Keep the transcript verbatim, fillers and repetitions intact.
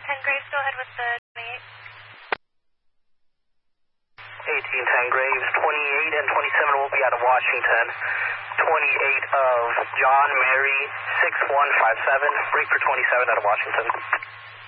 ten Graves, go ahead with the twenty-eight. eighteen ten Graves, twenty-eight and twenty-seven will be out of Washington. twenty-eight of John Mary, six one five seven, break for twenty-seven out of Washington.